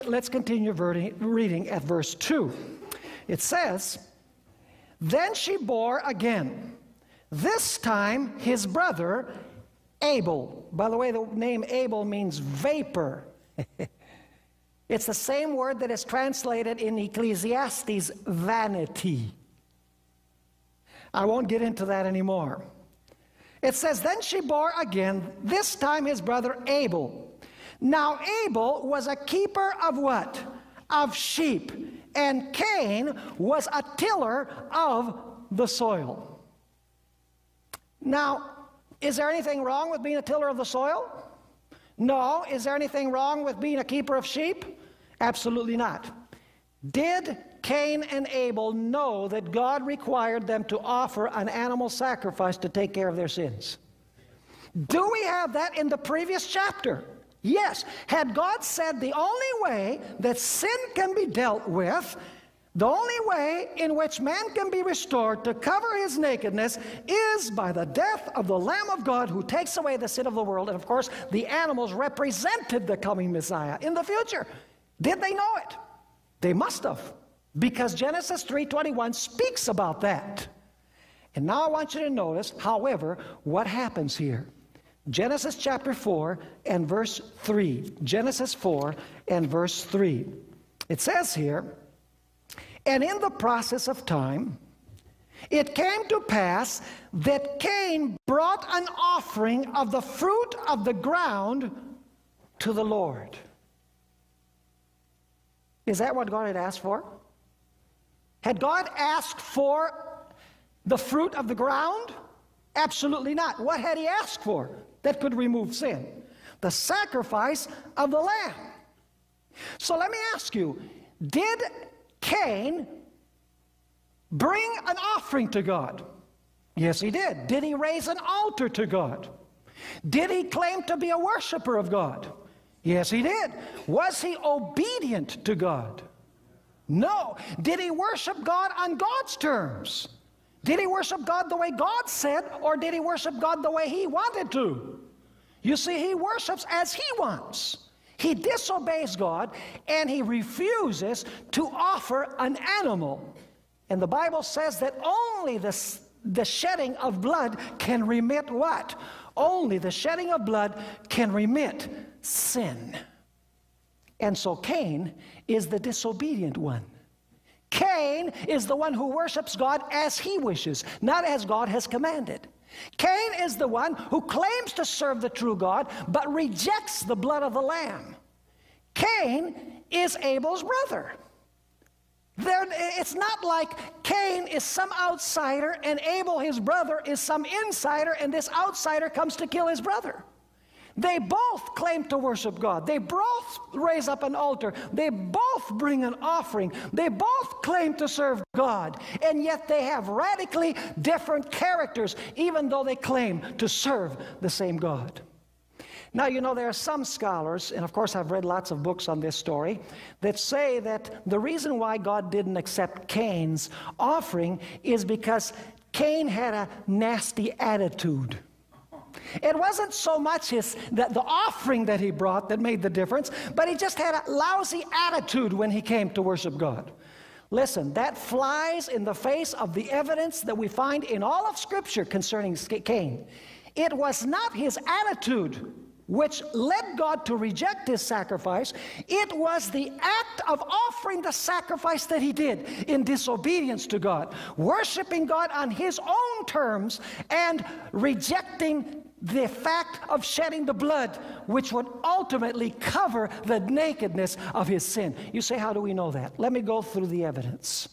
let's continue reading at verse 2. It says, "Then she bore again, this time his brother Abel." By the way, the name Abel means vapor. It's the same word that is translated in Ecclesiastes, vanity. I won't get into that anymore. It says, "Then she bore again, this time his brother Abel. Now Abel was a keeper of" what? "Of sheep. And Cain was a tiller of the soil." Now, is there anything wrong with being a tiller of the soil? No. Is there anything wrong with being a keeper of sheep? Absolutely not. Did Cain and Abel know that God required them to offer an animal sacrifice to take care of their sins? Do we have that in the previous chapter? Yes. Had God said the only way that sin can be dealt with, the only way in which man can be restored to cover his nakedness, is by the death of the Lamb of God who takes away the sin of the world. And of course, the animals represented the coming Messiah in the future. Did they know it? They must have, because Genesis 3:21 speaks about that. And now I want you to notice, however, what happens here. Genesis chapter 4 and verse 3. Genesis 4 and verse 3. It says here, "And in the process of time, it came to pass that Cain brought an offering of the fruit of the ground to the Lord." Is that what God had asked for? Had God asked for the fruit of the ground? Absolutely not. What had he asked for that could remove sin? The sacrifice of the lamb. So let me ask you, did Cain bring an offering to God? Yes, he did. Did he raise an altar to God? Did he claim to be a worshiper of God? Yes, he did. Was he obedient to God? No. Did he worship God on God's terms? Did he worship God the way God said, or did he worship God the way he wanted to? You see, he worships as he wants. He disobeys God, and he refuses to offer an animal. And the Bible says that only the shedding of blood can remit what? Only the shedding of blood can remit sin. And so Cain is the disobedient one. Cain is the one who worships God as he wishes, not as God has commanded. Cain is the one who claims to serve the true God, but rejects the blood of the lamb. Cain is Abel's brother. It's not like Cain is some outsider and Abel, his brother, is some insider, and this outsider comes to kill his brother. They both claim to worship God. They both raise up an altar. They both bring an offering. They both claim to serve God. And yet they have radically different characters, even though they claim to serve the same God. Now, you know, there are some scholars, and of course I've read lots of books on this story, that say that the reason why God didn't accept Cain's offering is because Cain had a nasty attitude. It wasn't so much the offering that he brought that made the difference, but he just had a lousy attitude when he came to worship God. Listen, that flies in the face of the evidence that we find in all of Scripture concerning Cain. It was not his attitude which led God to reject his sacrifice. It was the act of offering the sacrifice that he did in disobedience to God, worshiping God on his own terms and rejecting the fact of shedding the blood, which would ultimately cover the nakedness of his sin. You say, how do we know that? Let me go through the evidence.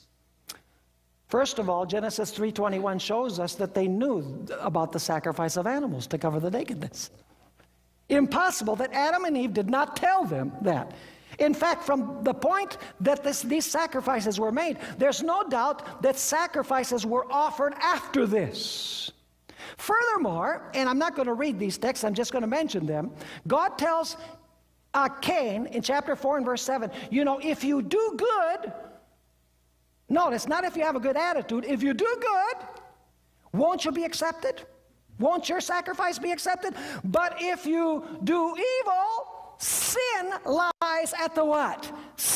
First of all, Genesis 3:21 shows us that they knew about the sacrifice of animals to cover the nakedness. Impossible that Adam and Eve did not tell them that. In fact, from the point that these sacrifices were made, there's no doubt that sacrifices were offered after this. Furthermore, and I'm not going to read these texts, I'm just going to mention them, God tells Cain in chapter 4 and verse 7, you know, if you do good, notice, not if you have a good attitude, if you do good, won't you be accepted? Won't your sacrifice be accepted? But if you do evil, sin lies at the what?